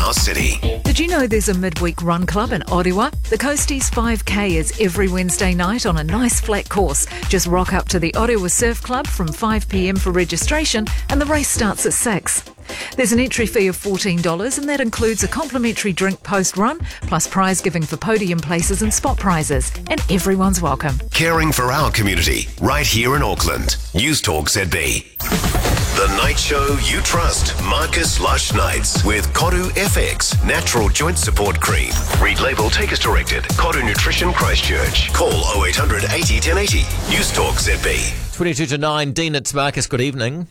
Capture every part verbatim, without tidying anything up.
our city. Did you know there's a midweek run club in Ottawa? The Coasties five K is every Wednesday night on a nice flat course. Just rock up to the Ottawa Surf Club from five p.m. for registration, and the race starts at six. There's an entry fee of fourteen dollars, and that includes a complimentary drink post-run, plus prize giving for podium places and spot prizes, and everyone's welcome. Caring for our community, right here in Auckland. News Talk Z B. The night show you trust. Marcus Lush Nights with Koru F X Natural Joint Support Cream. Read label, take as directed. Koru Nutrition Christchurch. Call oh eight hundred eighty ten eighty. News Talk Z B. twenty-two to nine. Dean, it's Marcus. Good evening.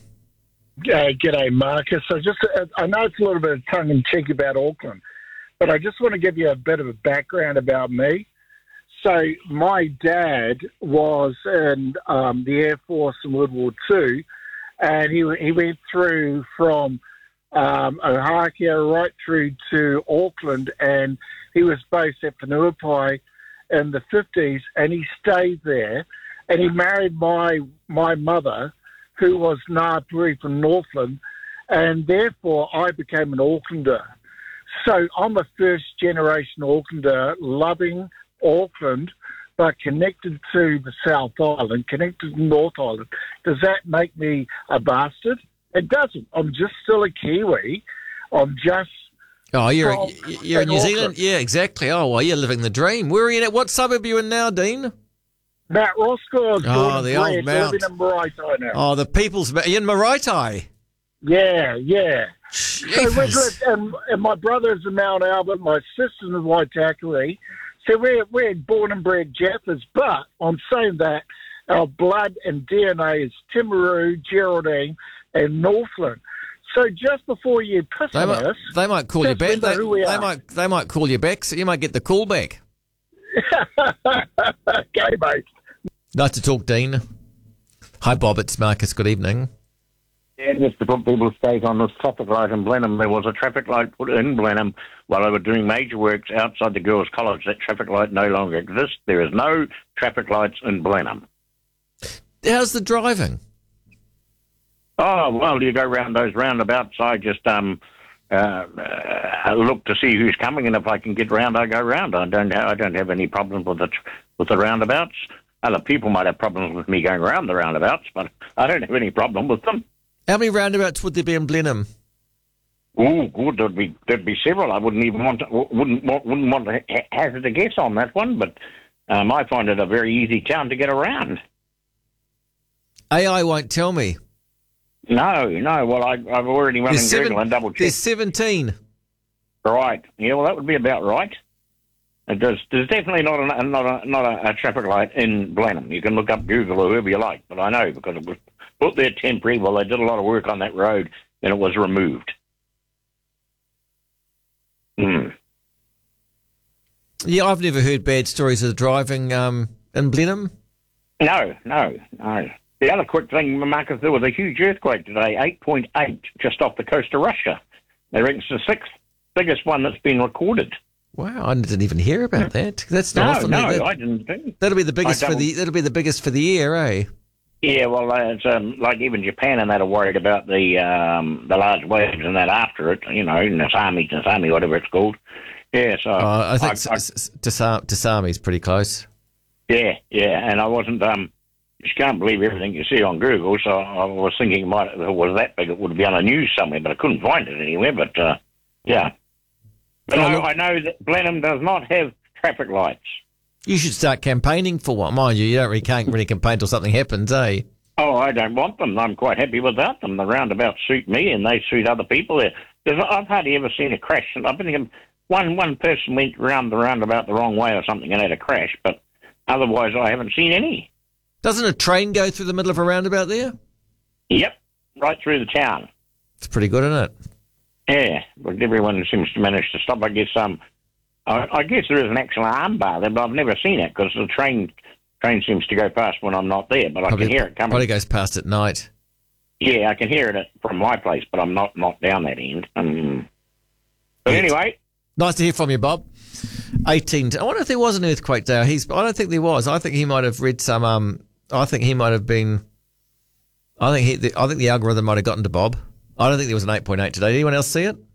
Uh, g'day, Marcus. I just uh, I know it's a little bit of tongue-in-cheek about Auckland, but I just want to give you a bit of a background about me. So my dad was in um, the Air Force in World War Two, and he he went through from um, Ohakea right through to Auckland, and he was based at Panuapai in the fifties, and he stayed there, and he married my my mother, who was Ngāpuri from Northland, and therefore I became an Aucklander. So I'm a first-generation Aucklander, loving Auckland, but connected to the South Island, connected to North Island. Does that make me a bastard? It doesn't. I'm just still a Kiwi. I'm just... Oh, you're from, you're in New Auckland. Zealand? Yeah, exactly. Oh, well, you're living the dream. Where are you at? What suburb are you in now, Dean? Mount Roscoe. Oh, the old bred, Mount. living in Maraetai now. Oh, the people's... Are you in Maraetai? Yeah, yeah. So we Jeepers. lived, and, and my brother's in Mount Albert, my sister's in Waitakere. So we're, we're born and bred Jaffas, but I'm saying that our blood and D N A is Timaru, Geraldine, and Northland. So just before you piss They on might, us, they might call you just back. remember They, who we they are. might they might call you back, so you might get the call back. Okay, mate. Nice to talk, Dean. Hi, Bob. It's Marcus. Good evening. Yeah, just to put people's stake on this traffic light in Blenheim, there was a traffic light put in Blenheim while they were doing major works outside the girls' college. That traffic light no longer exists. There is no traffic lights in Blenheim. How's the driving? Oh, well, you go round those roundabouts. I just um, uh, uh, look to see who's coming, and if I can get round, I go round. I don't ha- I don't have any problems with the, tr- with the roundabouts. Other people might have problems with me going around the roundabouts, but I don't have any problem with them. How many roundabouts would there be in Blenheim? Oh, good. There'd be there'd be several. I wouldn't even want to, wouldn't want, wouldn't want to ha- hazard a guess on that one, but um, I find it a very easy town to get around. A I won't tell me. No, no. Well, I, I've already run in There's, seven, Google and double there's checked. seventeen. Right. Yeah. Well, that would be about right. It does, there's definitely not a not a not a, a traffic light in Blenheim. You can look up Google or whoever you like, but I know because it was put there temporary. Well, they did a lot of work on that road, and it was removed. Hmm. Yeah, I've never heard bad stories of driving um, in Blenheim. No, no, no. The other quick thing, Marcus, there was a huge earthquake today, eight point eight, just off the coast of Russia. They reckon it's the sixth biggest one that's been recorded. Wow, I didn't even hear about that. That's not No, often. no, that, I didn't think. that'll be the biggest I for the. That'll be the biggest for the year, eh? Yeah, well, uh, it's um, like even Japan and that are worried about the um, the large waves and that after it. You know, Nasami, Nasami, whatever it's called. Yeah, so Uh, I think I- S- S- Tasa- Tasami's pretty close. yeah, yeah, and I wasn't. Um, you just can't believe everything you see on Google. So I was thinking, it might if it was that big, it would be on the news somewhere, but I couldn't find it anywhere. But uh, yeah, but Oh, no, look- I know that Blenheim does not have traffic lights. You should start campaigning for one. Mind you, you don't really can't really campaign till something happens, eh? Oh, I don't want them. I'm quite happy without them. The roundabouts suit me, and they suit other people. There's, I've hardly ever seen a crash. I've been thinking one one person went round the roundabout the wrong way or something and had a crash, but otherwise I haven't seen any. Doesn't a train go through the middle of a roundabout there? Yep, right through the town. It's pretty good, isn't it? Yeah, but everyone seems to manage to stop. I guess um, I, I guess there is an actual arm bar there, but I've never seen it because the train train seems to go past when I'm not there. But I Probably, can hear it coming. probably goes past at night. Yeah, I can hear it from my place, but I'm not not down that end. Um, but anyway, Nice to hear from you, Bob. eighteen. I wonder if there was an earthquake there. He's. I don't think there was. I think he might have read some. Um. I think he might have been. I think he. The, I think the algorithm might have gotten to Bob. I don't think there was an eight point eight today. Did anyone else see it?